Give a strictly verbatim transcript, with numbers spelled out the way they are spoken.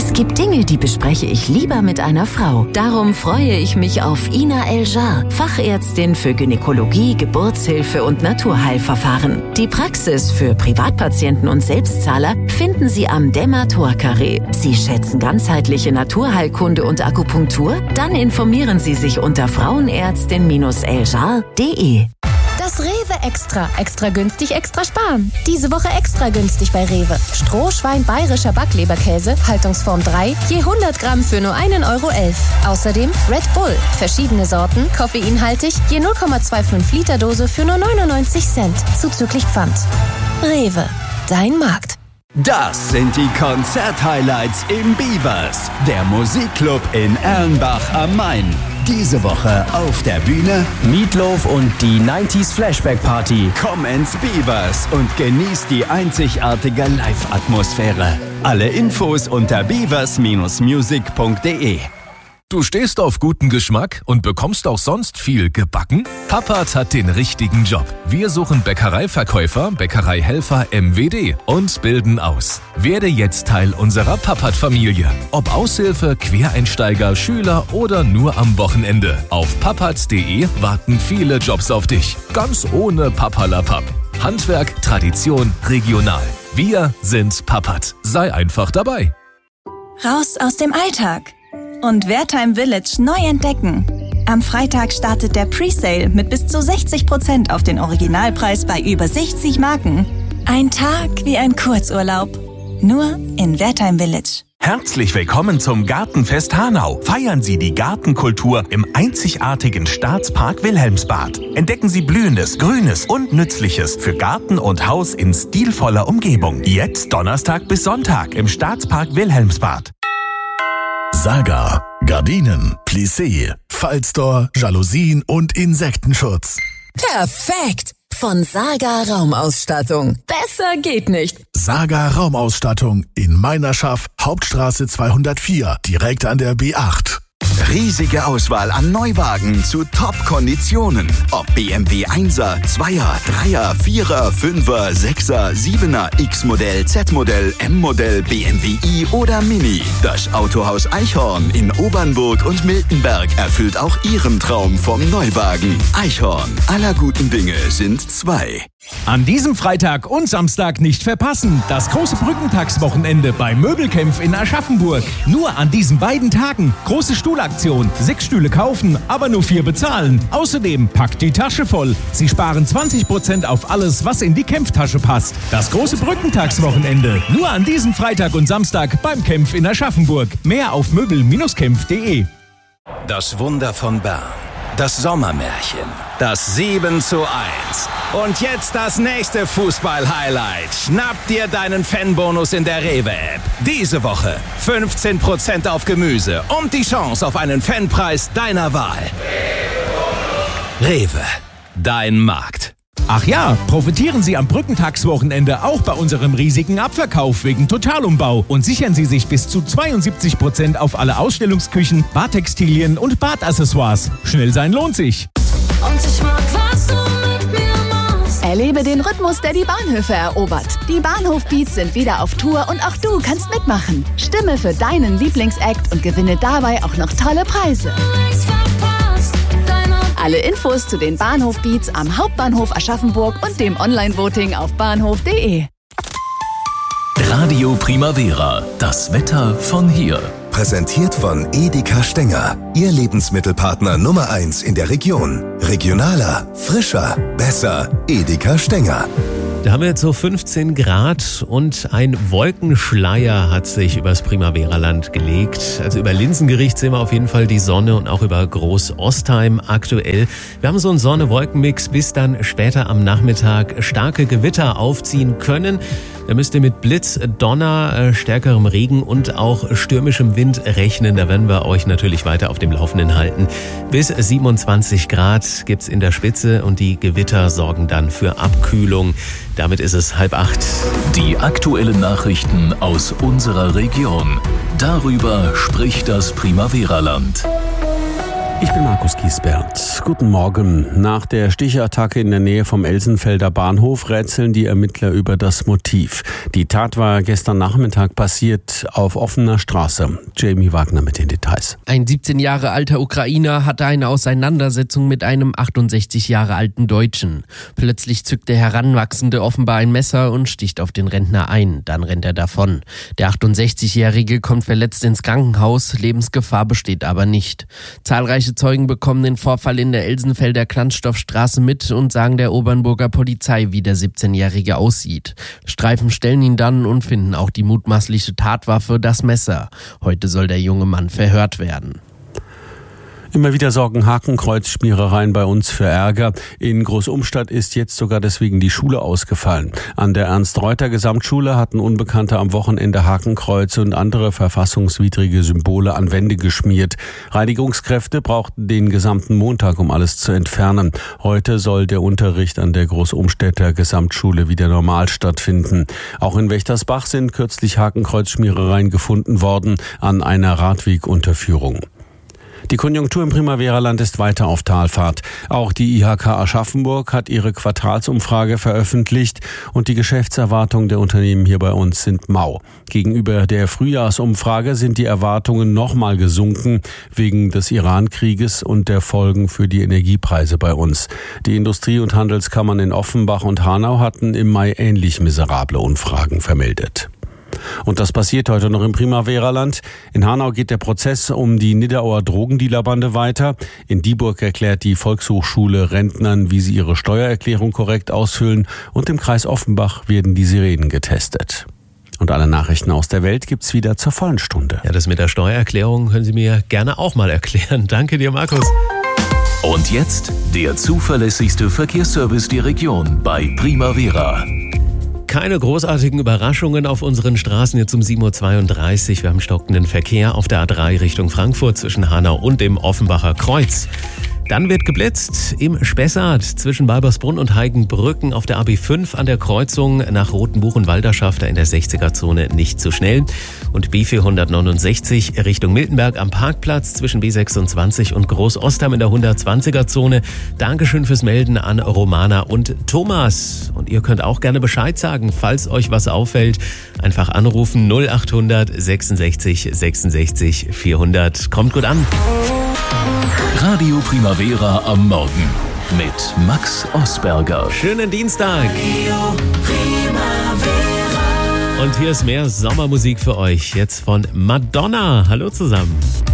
Es gibt Dinge, die bespreche ich lieber mit einer Frau. Darum freue ich mich auf Ina El-Jar, Fachärztin für Gynäkologie, Geburtshilfe und Naturheilverfahren. Die Praxis für Privatpatienten und Selbstzahler finden Sie am Demator-Carré. Sie schätzen ganzheitliche Naturheilkunde und Akupunktur? Dann informieren Sie sich unter frauenärztin eljar punkt de. Das Rewe Extra. Extra günstig, extra sparen. Diese Woche extra günstig bei Rewe. Strohschwein bayerischer Backleberkäse, Haltungsform drei, je hundert Gramm für nur einen Euro elf. Außerdem Red Bull. Verschiedene Sorten, koffeinhaltig, je null Komma fünfundzwanzig Liter Dose für nur neunundneunzig Cent. Zuzüglich Pfand. Rewe. Dein Markt. Das sind die Konzert-Highlights im Beavers, der Musikclub in Erlenbach am Main. Diese Woche auf der Bühne Meatloaf und die neunziger Flashback Party. Komm ins Beavers und genieß die einzigartige Live-Atmosphäre. Alle Infos unter beavers Bindestrich music punkt de. Du stehst auf guten Geschmack und bekommst auch sonst viel gebacken? Pappat hat den richtigen Job. Wir suchen Bäckereiverkäufer, Bäckereihelfer M W D und bilden aus. Werde jetzt Teil unserer Pappat-Familie. Ob Aushilfe, Quereinsteiger, Schüler oder nur am Wochenende. Auf pappat punkt de warten viele Jobs auf dich. Ganz ohne Papperlapapp. Handwerk, Tradition, regional. Wir sind Pappat. Sei einfach dabei. Raus aus dem Alltag und Wertheim Village neu entdecken. Am Freitag startet der Presale mit bis zu sechzig Prozent auf den Originalpreis bei über sechzig Marken. Ein Tag wie ein Kurzurlaub. Nur in Wertheim Village. Herzlich willkommen zum Gartenfest Hanau. Feiern Sie die Gartenkultur im einzigartigen Staatspark Wilhelmsbad. Entdecken Sie Blühendes, Grünes und Nützliches für Garten und Haus in stilvoller Umgebung. Jetzt Donnerstag bis Sonntag im Staatspark Wilhelmsbad. Saga. Gardinen, Plissé, Fallstore, Jalousien und Insektenschutz. Perfekt! Von Saga Raumausstattung. Besser geht nicht. Saga Raumausstattung in Meinerschaft, Hauptstraße zweihundertvier, direkt an der B acht. Riesige Auswahl an Neuwagen zu Top-Konditionen. Ob B M W Einser, Zweier, Dreier, Vierer, Fünfer, Sechser, Siebener, X-Modell, Z-Modell, M-Modell, B M W i oder Mini. Das Autohaus Eichhorn in Obernburg und Miltenberg erfüllt auch Ihren Traum vom Neuwagen. Eichhorn, aller guten Dinge sind zwei. An diesem Freitag und Samstag nicht verpassen. Das große Brückentagswochenende bei Möbelkämpf in Aschaffenburg. Nur an diesen beiden Tagen. Große Stuhlaktion. Sechs Stühle kaufen, aber nur vier bezahlen. Außerdem packt die Tasche voll. Sie sparen zwanzig Prozent auf alles, was in die Kämpftasche passt. Das große Brückentagswochenende. Nur an diesem Freitag und Samstag beim Kämpf in Aschaffenburg. Mehr auf möbel Bindestrich kämpf punkt de. Das Wunder von Bern. Das Sommermärchen. Das sieben zu eins. Und jetzt das nächste Fußball-Highlight. Schnapp dir deinen Fanbonus in der Rewe-App. Diese Woche fünfzehn Prozent auf Gemüse und die Chance auf einen Fanpreis deiner Wahl. Rewe. Dein Markt. Ach ja, profitieren Sie am Brückentagswochenende auch bei unserem riesigen Abverkauf wegen Totalumbau und sichern Sie sich bis zu zweiundsiebzig Prozent auf alle Ausstellungsküchen, Badtextilien und Badaccessoires. Schnell sein lohnt sich. Und ich mag, was du mit mir machst. Erlebe den Rhythmus, der die Bahnhöfe erobert. Die Bahnhof-Beats sind wieder auf Tour und auch du kannst mitmachen. Stimme für deinen Lieblingsakt und gewinne dabei auch noch tolle Preise. Alle Infos zu den Bahnhof-Beats am Hauptbahnhof Aschaffenburg und dem Online-Voting auf bahnhof punkt de. Radio Primavera. Das Wetter von hier. Präsentiert von Edeka Stenger. Ihr Lebensmittelpartner Nummer eins in der Region. Regionaler, frischer, besser. Edeka Stenger. Da haben wir jetzt so fünfzehn Grad und ein Wolkenschleier hat sich übers Primavera-Land gelegt. Also über Linsengericht sehen wir auf jeden Fall die Sonne und auch über Groß-Ostheim aktuell. Wir haben so einen Sonne-Wolken-Mix, bis dann später am Nachmittag starke Gewitter aufziehen können. Da müsst ihr mit Blitz, Donner, stärkerem Regen und auch stürmischem Wind rechnen. Da werden wir euch natürlich weiter auf dem Laufenden halten. Bis siebenundzwanzig Grad gibt's in der Spitze und die Gewitter sorgen dann für Abkühlung. Damit ist es halb acht. Die aktuellen Nachrichten aus unserer Region. Darüber spricht das Primavera-Land. Ich bin Markus Giesbert. Guten Morgen. Nach der Stichattacke in der Nähe vom Elsenfelder Bahnhof rätseln die Ermittler über das Motiv. Die Tat war gestern Nachmittag passiert auf offener Straße. Jamie Wagner mit den Details. Ein siebzehn Jahre alter Ukrainer hatte eine Auseinandersetzung mit einem achtundsechzig Jahre alten Deutschen. Plötzlich zückt der Heranwachsende offenbar ein Messer und sticht auf den Rentner ein. Dann rennt er davon. Der achtundsechzigjährige kommt verletzt ins Krankenhaus. Lebensgefahr besteht aber nicht. Zahlreiche Zeugen bekommen den Vorfall in der Elsenfelder Klanzstoffstraße mit und sagen der Obernburger Polizei, wie der siebzehnjährige aussieht. Streifen stellen ihn dann und finden auch die mutmaßliche Tatwaffe, das Messer. Heute soll der junge Mann verhört werden. Immer wieder sorgen Hakenkreuzschmierereien bei uns für Ärger. In Großumstadt ist jetzt sogar deswegen die Schule ausgefallen. An der Ernst-Reuter-Gesamtschule hatten Unbekannte am Wochenende Hakenkreuze und andere verfassungswidrige Symbole an Wände geschmiert. Reinigungskräfte brauchten den gesamten Montag, um alles zu entfernen. Heute soll der Unterricht an der Großumstädter Gesamtschule wieder normal stattfinden. Auch in Wächtersbach sind kürzlich Hakenkreuzschmierereien gefunden worden an einer Radwegunterführung. Die Konjunktur im Primaveraland ist weiter auf Talfahrt. Auch die I H K Aschaffenburg hat ihre Quartalsumfrage veröffentlicht und die Geschäftserwartungen der Unternehmen hier bei uns sind mau. Gegenüber der Frühjahrsumfrage sind die Erwartungen nochmal gesunken wegen des Iran-Krieges und der Folgen für die Energiepreise bei uns. Die Industrie- und Handelskammern in Offenbach und Hanau hatten im Mai ähnlich miserable Umfragen vermeldet. Und das passiert heute noch im Primaveraland. In Hanau geht der Prozess um die Nidderauer Drogendealerbande weiter. In Dieburg erklärt die Volkshochschule Rentnern, wie sie ihre Steuererklärung korrekt ausfüllen. Und im Kreis Offenbach werden die Sirenen getestet. Und alle Nachrichten aus der Welt gibt's wieder zur vollen Stunde. Ja, das mit der Steuererklärung können Sie mir gerne auch mal erklären. Danke dir, Markus. Und jetzt der zuverlässigste Verkehrsservice der Region bei Primavera. Keine großartigen Überraschungen auf unseren Straßen jetzt um sieben Uhr zweiunddreißig. Wir haben stockenden Verkehr auf der A drei Richtung Frankfurt zwischen Hanau und dem Offenbacher Kreuz. Dann wird geblitzt im Spessart zwischen Balbersbrunn und Heigenbrücken auf der A B fünf an der Kreuzung nach Rothenbuch und Walderschaft in der sechziger-Zone nicht zu schnell. Und B vierhundertneunundsechzig Richtung Miltenberg am Parkplatz zwischen B sechsundzwanzig und Groß-Ostheim in der hundertzwanziger-Zone. Dankeschön fürs Melden an Romana und Thomas. Und ihr könnt auch gerne Bescheid sagen, falls euch was auffällt. Einfach anrufen null achthundert sechsundsechzig sechsundsechzig vierhundert. Kommt gut an. Radio Primavera am Morgen mit Max Osberger. Schönen Dienstag. Und hier ist mehr Sommermusik für euch. Jetzt von Madonna. Hallo zusammen.